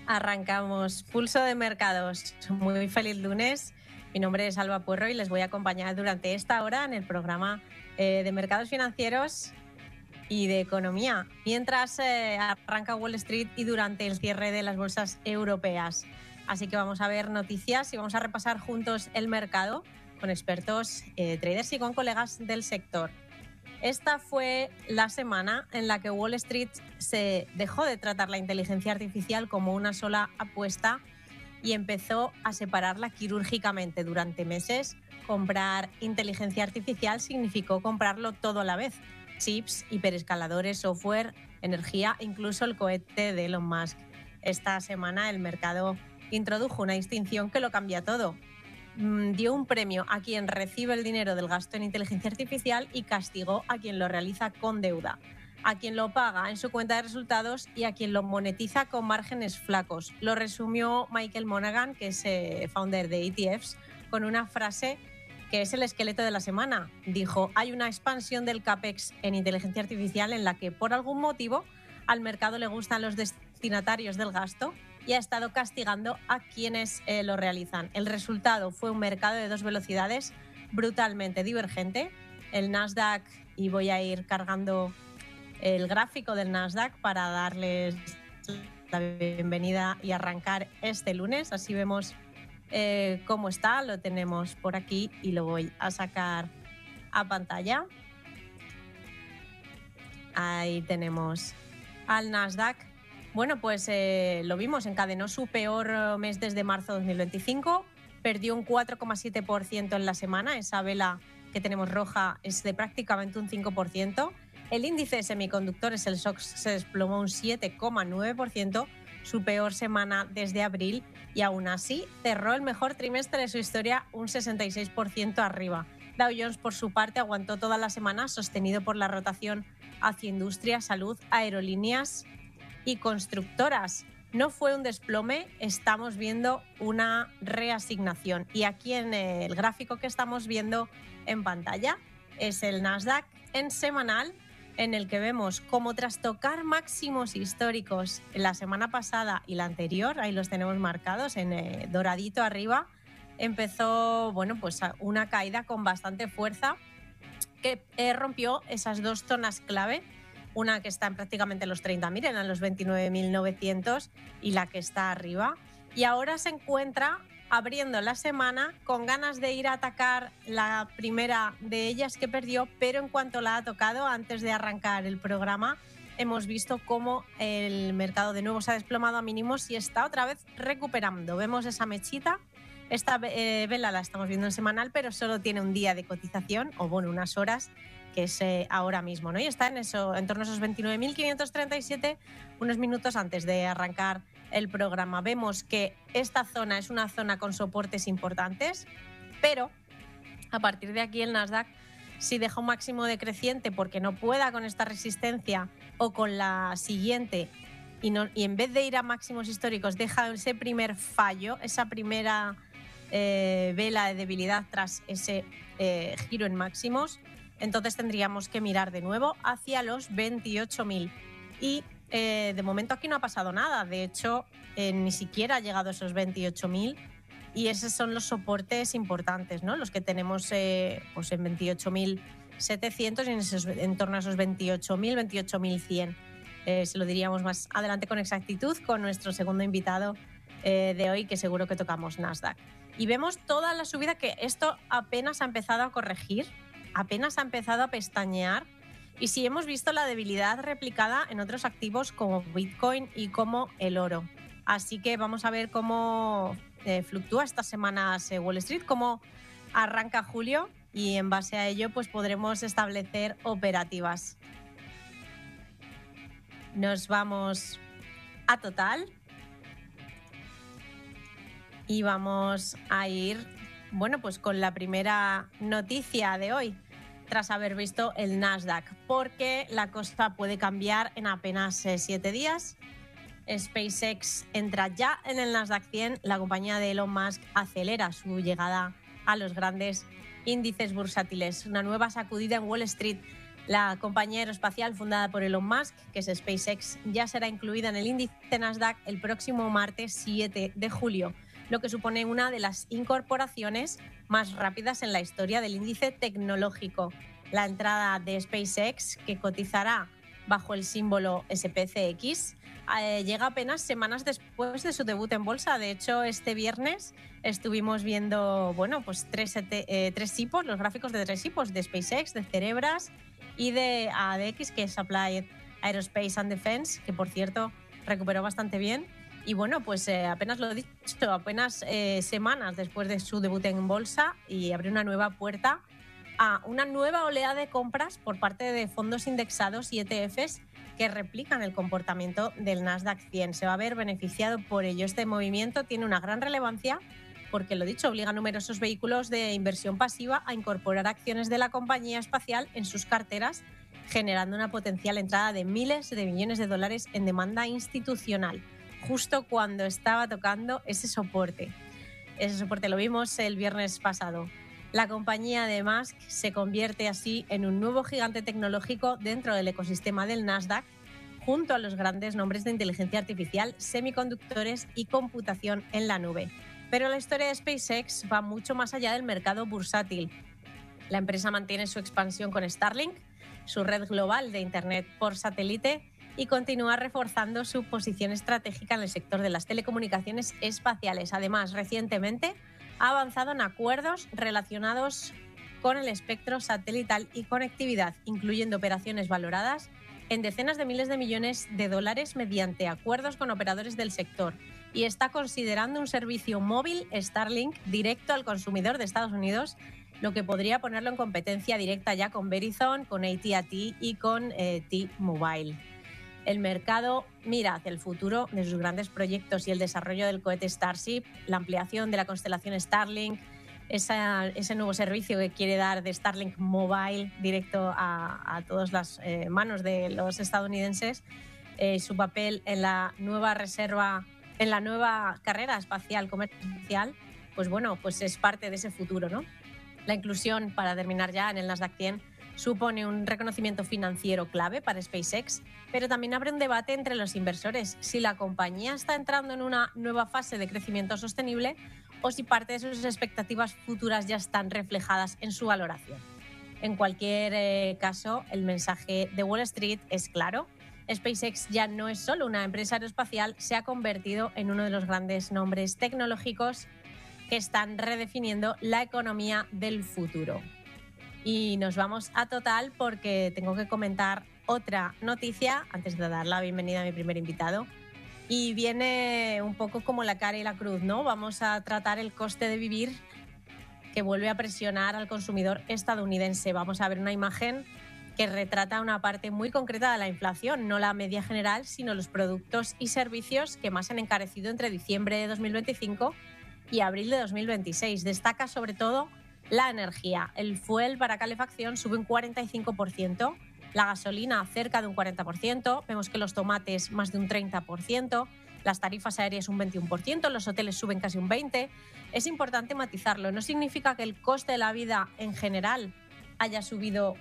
Arrancamos Pulso de Mercados. Muy feliz lunes. Mi nombre es Alba Puerro y les voy a acompañar durante esta hora en el programa de mercados financieros y de economía, mientras arranca Wall Street y durante el cierre de las bolsas europeas. Así que vamos a ver noticias y vamos a repasar juntos el mercado con expertos, traders y con colegas del sector. Esta fue la semana en la que Wall Street se dejó de tratar la inteligencia artificial como una sola apuesta y empezó a separarla quirúrgicamente durante meses. Comprar inteligencia artificial significó comprarlo todo a la vez: chips, hiperescaladores, software, energía, incluso el cohete de Elon Musk. Esta semana el mercado introdujo una distinción que lo cambia todo. Dio un premio a quien recibe el dinero del gasto en inteligencia artificial y castigó a quien lo realiza con deuda, a quien lo paga en su cuenta de resultados y a quien lo monetiza con márgenes flacos. Lo resumió Michael Monaghan, que es founder de ETFs, con una frase que es el esqueleto de la semana. Dijo: hay una expansión del CAPEX en inteligencia artificial en la que, por algún motivo, al mercado le gustan los destinatarios del gasto y ha estado castigando a quienes lo realizan. El resultado fue un mercado de dos velocidades brutalmente divergente. El Nasdaq, y voy a ir cargando el gráfico del Nasdaq para darles la bienvenida y arrancar este lunes. Así vemos cómo está. Lo tenemos por aquí y lo voy a sacar a pantalla. Ahí tenemos al Nasdaq. Bueno, pues lo vimos, encadenó su peor mes desde marzo de 2025, perdió un 4,7% en la semana. Esa vela que tenemos roja es de prácticamente un 5%. El índice de semiconductores, el SOX, se desplomó un 7,9%, su peor semana desde abril, y aún así cerró el mejor trimestre de su historia un 66% arriba. Dow Jones, por su parte, aguantó toda la semana, sostenido por la rotación hacia industria, salud, aerolíneas y constructoras. No fue un desplome, estamos viendo una reasignación. Y aquí en el gráfico que estamos viendo en pantalla es el Nasdaq en semanal, en el que vemos cómo, tras tocar máximos históricos la semana pasada y la anterior, ahí los tenemos marcados en doradito arriba, empezó pues una caída con bastante fuerza que rompió esas dos zonas clave. Una que está en prácticamente los 30.000, en los 29.900, y la que está arriba. Y ahora se encuentra abriendo la semana con ganas de ir a atacar la primera de ellas que perdió, pero en cuanto la ha tocado, antes de arrancar el programa, hemos visto cómo el mercado de nuevo se ha desplomado a mínimos y está otra vez recuperando. Vemos esa mechita. Esta vela la estamos viendo en semanal, pero solo tiene un día de cotización, o unas horas, que es ahora mismo, ¿no? Y está en torno a esos 29.537, unos minutos antes de arrancar el programa. Vemos que esta zona es una zona con soportes importantes, pero a partir de aquí el Nasdaq, si deja un máximo decreciente porque no pueda con esta resistencia o con la siguiente, y en vez de ir a máximos históricos deja ese primer fallo, esa primera vela de debilidad tras ese giro en máximos, entonces tendríamos que mirar de nuevo hacia los 28.000. Y de momento aquí no ha pasado nada. De hecho, ni siquiera ha llegado a esos 28.000. Y esos son los soportes importantes, ¿no? Los que tenemos en 28.700 y en torno a esos 28.000, 28.100. Se lo diríamos más adelante con exactitud con nuestro segundo invitado de hoy, que seguro que tocamos Nasdaq. Y vemos toda la subida, que esto apenas ha empezado a corregir, apenas ha empezado a pestañear, y sí hemos visto la debilidad replicada en otros activos como Bitcoin y como el oro. Así que vamos a ver cómo fluctúa estas semanas Wall Street, cómo arranca julio, y en base a ello pues podremos establecer operativas. Nos vamos a Total y vamos a ir pues con la primera noticia de hoy, tras haber visto el Nasdaq, porque la cosa puede cambiar en apenas 7 días. SpaceX entra ya en el Nasdaq 100, la compañía de Elon Musk acelera su llegada a los grandes índices bursátiles. Una nueva sacudida en Wall Street. La compañía aeroespacial fundada por Elon Musk, que es SpaceX, ya será incluida en el índice Nasdaq el próximo martes 7 de julio, lo que supone una de las incorporaciones más rápidas en la historia del índice tecnológico. La entrada de SpaceX, que cotizará bajo el símbolo SPCX, llega apenas semanas después de su debut en bolsa. De hecho, este viernes estuvimos viendo, tres tipos, los gráficos de tres tipos, de SpaceX, de Cerebras y de ADX, que es Applied Aerospace and Defense, que por cierto recuperó bastante bien. Y apenas lo he dicho, apenas semanas después de su debut en bolsa, y abrió una nueva puerta a una nueva oleada de compras por parte de fondos indexados y ETFs que replican el comportamiento del Nasdaq 100. Se va a ver beneficiado por ello. Este movimiento tiene una gran relevancia porque, lo dicho, obliga a numerosos vehículos de inversión pasiva a incorporar acciones de la compañía espacial en sus carteras, generando una potencial entrada de miles de millones de dólares en demanda institucional, justo cuando estaba tocando ese soporte. Ese soporte lo vimos el viernes pasado. La compañía de Musk se convierte así en un nuevo gigante tecnológico dentro del ecosistema del Nasdaq, junto a los grandes nombres de inteligencia artificial, semiconductores y computación en la nube. Pero la historia de SpaceX va mucho más allá del mercado bursátil. La empresa mantiene su expansión con Starlink, su red global de Internet por satélite, y continúa reforzando su posición estratégica en el sector de las telecomunicaciones espaciales. Además, recientemente ha avanzado en acuerdos relacionados con el espectro satelital y conectividad, incluyendo operaciones valoradas en decenas de miles de millones de dólares mediante acuerdos con operadores del sector, y está considerando un servicio móvil Starlink directo al consumidor de Estados Unidos, lo que podría ponerlo en competencia directa ya con Verizon, con AT&T y con T-Mobile. El mercado mira hacia el futuro de sus grandes proyectos y el desarrollo del cohete Starship, la ampliación de la constelación Starlink, ese nuevo servicio que quiere dar de Starlink Mobile directo a todas las manos de los estadounidenses, su papel en la nueva carrera espacial comercial, pues es parte de ese futuro, ¿no? La inclusión, para terminar ya, en el Nasdaq 100 supone un reconocimiento financiero clave para SpaceX, pero también abre un debate entre los inversores si la compañía está entrando en una nueva fase de crecimiento sostenible o si parte de sus expectativas futuras ya están reflejadas en su valoración. En cualquier caso, el mensaje de Wall Street es claro. SpaceX ya no es solo una empresa aeroespacial, se ha convertido en uno de los grandes nombres tecnológicos que están redefiniendo la economía del futuro. Y nos vamos a Total porque tengo que comentar otra noticia antes de dar la bienvenida a mi primer invitado. Y viene un poco como la cara y la cruz, ¿no? Vamos a tratar el coste de vivir que vuelve a presionar al consumidor estadounidense. Vamos a ver una imagen que retrata una parte muy concreta de la inflación, no la media general, sino los productos y servicios que más han encarecido entre diciembre de 2025 y abril de 2026. Destaca sobre todo la energía. El fuel para calefacción sube un 45%, la gasolina cerca de un 40%, vemos que los tomates más de un 30%, las tarifas aéreas un 21%, los hoteles suben casi un 20%. Es importante matizarlo, no significa que el coste de la vida en general haya subido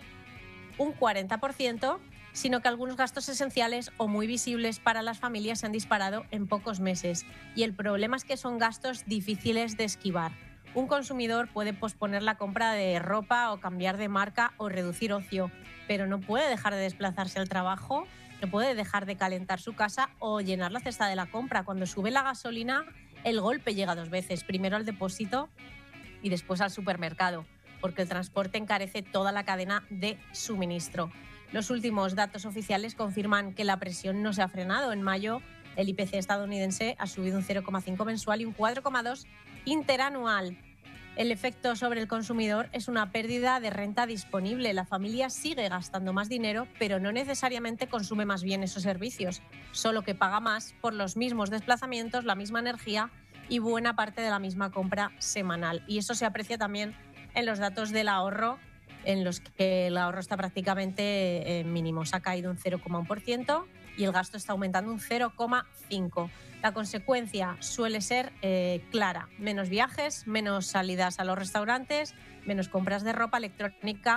un 40%, sino que algunos gastos esenciales o muy visibles para las familias se han disparado en pocos meses. Y el problema es que son gastos difíciles de esquivar. Un consumidor puede posponer la compra de ropa o cambiar de marca o reducir ocio, pero no puede dejar de desplazarse al trabajo, no puede dejar de calentar su casa o llenar la cesta de la compra. Cuando sube la gasolina, el golpe llega dos veces, primero al depósito y después al supermercado, porque el transporte encarece toda la cadena de suministro. Los últimos datos oficiales confirman que la presión no se ha frenado. En mayo, el IPC estadounidense ha subido un 0,5 mensual y un 4,2 interanual. El efecto sobre el consumidor es una pérdida de renta disponible. La familia sigue gastando más dinero, pero no necesariamente consume más bienes o servicios, solo que paga más por los mismos desplazamientos, la misma energía y buena parte de la misma compra semanal. Y eso se aprecia también en los datos del ahorro, en los que el ahorro está prácticamente mínimo. Se ha caído un 0,1% y el gasto está aumentando un 0,5%. La consecuencia suele ser clara: menos viajes, menos salidas a los restaurantes, menos compras de ropa electrónica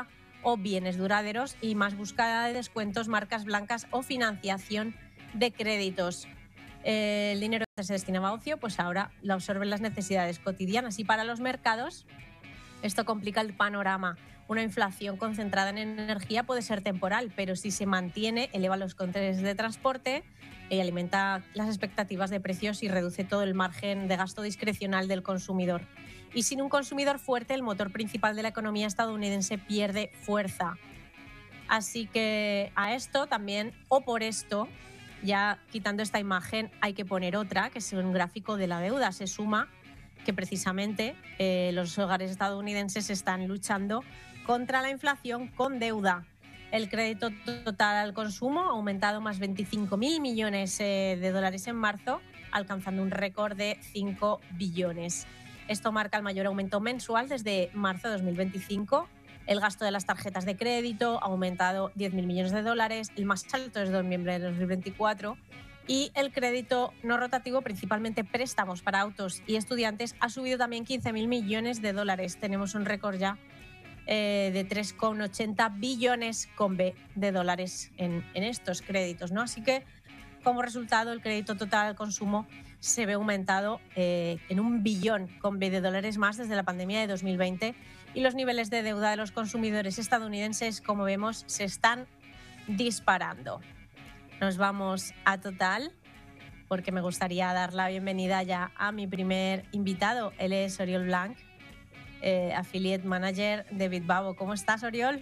o bienes duraderos y más búsqueda de descuentos, marcas blancas o financiación de créditos. El dinero que se destinaba a ocio, pues ahora lo absorben las necesidades cotidianas. Y para los mercados, esto complica el panorama. Una inflación concentrada en energía puede ser temporal, pero si se mantiene, eleva los costes de transporte y alimenta las expectativas de precios y reduce todo el margen de gasto discrecional del consumidor. Y sin un consumidor fuerte, el motor principal de la economía estadounidense pierde fuerza. Así que a esto también, o por esto, ya quitando esta imagen, hay que poner otra, que es un gráfico de la deuda. Se suma que precisamente los hogares estadounidenses están luchando contra la inflación con deuda. El crédito total al consumo ha aumentado más 25.000 millones de dólares en marzo, alcanzando un récord de 5 billones. Esto marca el mayor aumento mensual desde marzo de 2025. El gasto de las tarjetas de crédito ha aumentado 10.000 millones de dólares, el más alto desde noviembre de 2024. Y el crédito no rotativo, principalmente préstamos para autos y estudiantes, ha subido también 15.000 millones de dólares. Tenemos un récord ya de 3,80 billones con B de dólares en estos créditos, ¿no? Así que, como resultado, el crédito total al consumo se ve aumentado en 1 billón con B de dólares más desde la pandemia de 2020 y los niveles de deuda de los consumidores estadounidenses, como vemos, se están disparando. Nos vamos a Total, porque me gustaría dar la bienvenida ya a mi primer invitado. Él es Oriol Blanch, Affiliate Manager de Bitbavo. ¿Cómo estás, Oriol?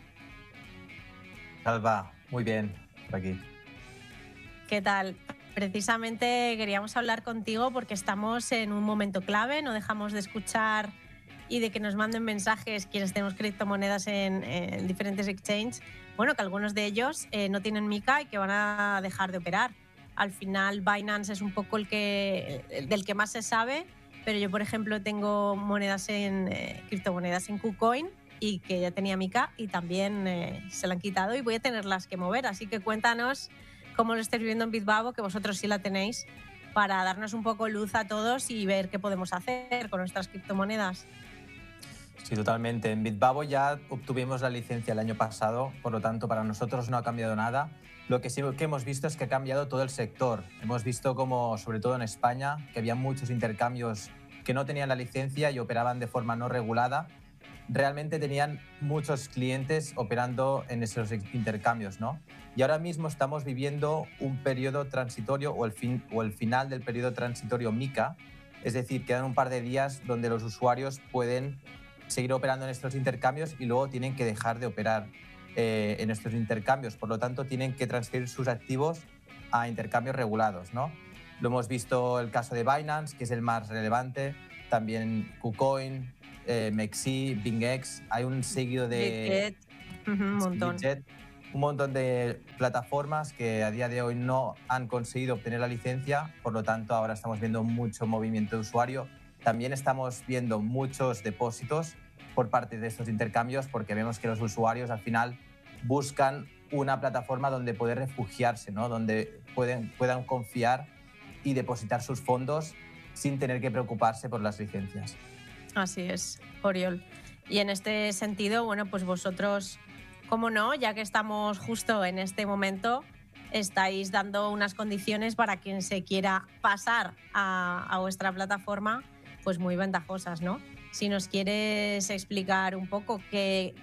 Salva, muy bien, por aquí. ¿Qué tal? Precisamente queríamos hablar contigo porque estamos en un momento clave, no dejamos de escuchar y de que nos manden mensajes quienes tenemos criptomonedas en diferentes exchanges, bueno, que algunos de ellos no tienen MiCA y que van a dejar de operar. Al final Binance es un poco del que más se sabe, pero yo, por ejemplo, tengo criptomonedas en KuCoin y que ya tenía MiCA y también se la han quitado y voy a tenerlas que mover. Así que cuéntanos cómo lo estáis viviendo en Bitbavo, que vosotros sí la tenéis, para darnos un poco luz a todos y ver qué podemos hacer con nuestras criptomonedas. Sí, totalmente. En Bitbavo ya obtuvimos la licencia el año pasado, por lo tanto para nosotros no ha cambiado nada. Lo que sí que hemos visto es que ha cambiado todo el sector. Hemos visto como, sobre todo en España, que había muchos intercambios que no tenían la licencia y operaban de forma no regulada. Realmente tenían muchos clientes operando en esos intercambios, ¿no? Y ahora mismo estamos viviendo un periodo transitorio o el final del periodo transitorio MiCA, es decir, quedan un par de días donde los usuarios pueden seguir operando en estos intercambios y luego tienen que dejar de operar en estos intercambios. Por lo tanto, tienen que transferir sus activos a intercambios regulados, ¿no? Lo hemos visto el caso de Binance, que es el más relevante, también KuCoin, MEXC, BingX, hay un seguido de... Bitget, un montón de plataformas que a día de hoy no han conseguido obtener la licencia, por lo tanto ahora estamos viendo mucho movimiento de usuario. También estamos viendo muchos depósitos por parte de estos intercambios porque vemos que los usuarios al final buscan una plataforma donde poder refugiarse, ¿no? Donde puedan confiar y depositar sus fondos sin tener que preocuparse por las licencias. Así es, Oriol. Y en este sentido, bueno, pues vosotros, cómo no, ya que estamos justo en este momento, estáis dando unas condiciones para quien se quiera pasar a vuestra plataforma, pues muy ventajosas, ¿no? Si nos quieres explicar un poco qué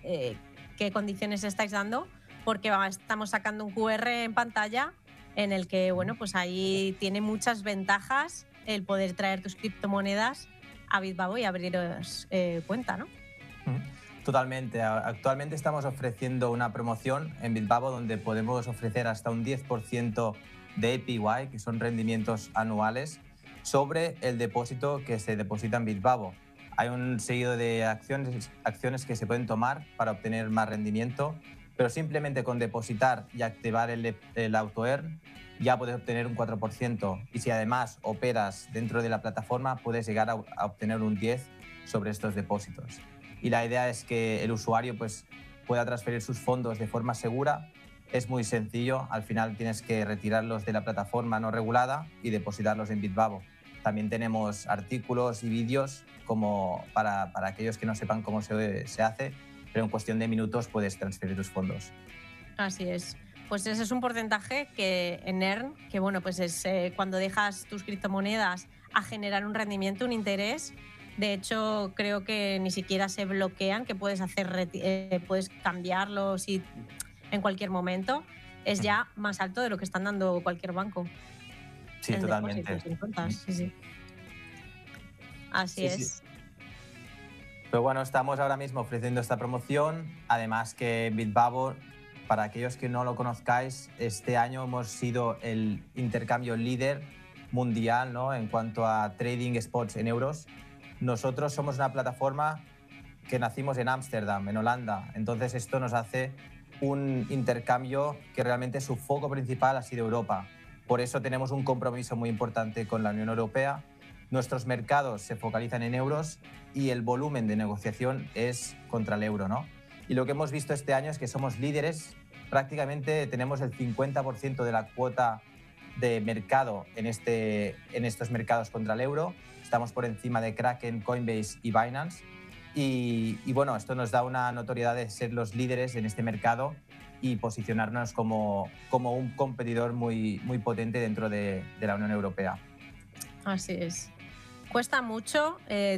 condiciones estáis dando, porque estamos sacando un QR en pantalla en el que, bueno, pues ahí tiene muchas ventajas el poder traer tus criptomonedas a Bitbavo y abriros cuenta, ¿no? Totalmente. Actualmente estamos ofreciendo una promoción en Bitbavo donde podemos ofrecer hasta un 10% de APY, que son rendimientos anuales, sobre el depósito que se deposita en Bitbavo. Hay un seguido de acciones que se pueden tomar para obtener más rendimiento, pero simplemente con depositar y activar el auto-earn ya puedes obtener un 4%. Y si además operas dentro de la plataforma, puedes llegar a obtener un 10% sobre estos depósitos. Y la idea es que el usuario pues, pueda transferir sus fondos de forma segura. Es muy sencillo, al final tienes que retirarlos de la plataforma no regulada y depositarlos en Bitbavo. También tenemos artículos y vídeos como para aquellos que no sepan cómo se hace, pero en cuestión de minutos puedes transferir tus fondos. Así es. Pues ese es un porcentaje que en Earn, que bueno, pues es cuando dejas tus criptomonedas a generar un rendimiento, un interés. De hecho, creo que ni siquiera se bloquean, que puedes puedes cambiarlos en cualquier momento. Es ya más alto de lo que están dando cualquier banco. Sí, totalmente. Sí, sí. Así es. Sí. Pero bueno, estamos ahora mismo ofreciendo esta promoción. Además que Bitbavo, para aquellos que no lo conozcáis, este año hemos sido el intercambio líder mundial, ¿no?, en cuanto a trading spots en euros. Nosotros somos una plataforma que nacimos en Ámsterdam, en Holanda. Entonces esto nos hace un intercambio que realmente su foco principal ha sido Europa. Por eso tenemos un compromiso muy importante con la Unión Europea. Nuestros mercados se focalizan en euros y el volumen de negociación es contra el euro, ¿no? Y lo que hemos visto este año es que somos líderes. Prácticamente tenemos el 50% de la cuota de mercado en estos mercados contra el euro. Estamos por encima de Kraken, Coinbase y Binance. Y bueno, esto nos da una notoriedad de ser los líderes en este mercado y posicionarnos como un competidor muy potente dentro de la Unión Europea. Así es. Cuesta mucho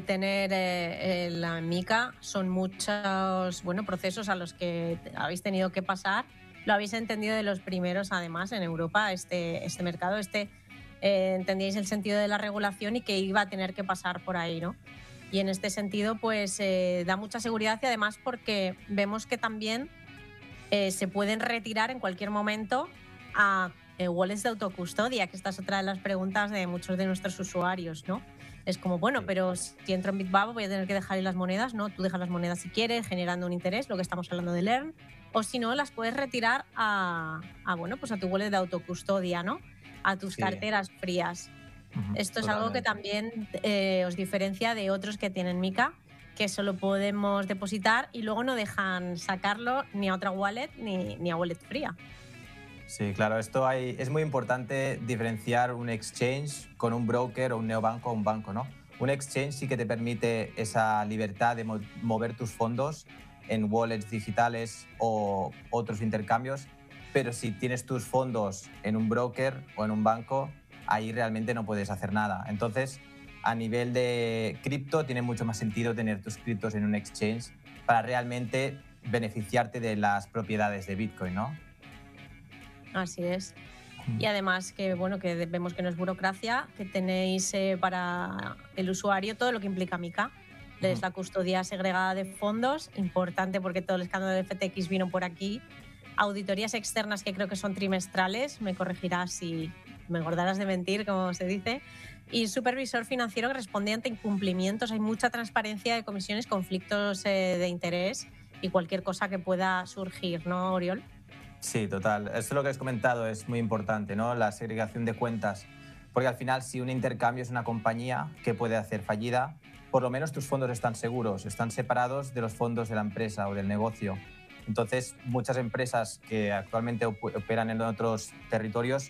tener la MiCA, son muchos procesos a los que habéis tenido que pasar. Lo habéis entendido de los primeros, además, en Europa, este mercado, entendíais el sentido de la regulación y que iba a tener que pasar por ahí, ¿no? Y en este sentido, pues da mucha seguridad y además porque vemos que también se pueden retirar en cualquier momento a wallets de autocustodia, que esta es otra de las preguntas de muchos de nuestros usuarios, ¿no? Es como, bueno, pero si entro en Bitbavo voy a tener que dejar ahí las monedas, ¿no? Tú dejas las monedas si quieres, generando un interés, lo que estamos hablando de Earn, o si no, las puedes retirar a tu wallet de autocustodia, ¿no? A tus carteras frías. Esto es algo que también os diferencia de otros que tienen MiCA, que solo podemos depositar y luego no dejan sacarlo ni a otra wallet ni a wallet fría. Sí, claro, es muy importante diferenciar un exchange con un broker o un neobanco o un banco, ¿no? Un exchange sí que te permite esa libertad de mover tus fondos en wallets digitales o otros intercambios, pero si tienes tus fondos en un broker o en un banco, ahí realmente no puedes hacer nada. Entonces, a nivel de cripto, tiene mucho más sentido tener tus criptos en un exchange para realmente beneficiarte de las propiedades de Bitcoin, ¿no? Así es. Y además que vemos que no es burocracia, que tenéis para el usuario todo lo que implica MiCA. Es la custodia segregada de fondos, importante porque todo el escándalo de FTX vino por aquí. Auditorías externas que creo que son trimestrales, me corregirás si me engordarás de mentir, como se dice. Y supervisor financiero que responde ante incumplimientos. Hay mucha transparencia de comisiones, conflictos de interés y cualquier cosa que pueda surgir, ¿no, Oriol? Sí, total. Esto es lo que has comentado, es muy importante, ¿no? La segregación de cuentas. Porque al final, si un intercambio es una compañía que puede hacer fallida, por lo menos tus fondos están seguros, están separados de los fondos de la empresa o del negocio. Entonces, muchas empresas que actualmente operan en otros territorios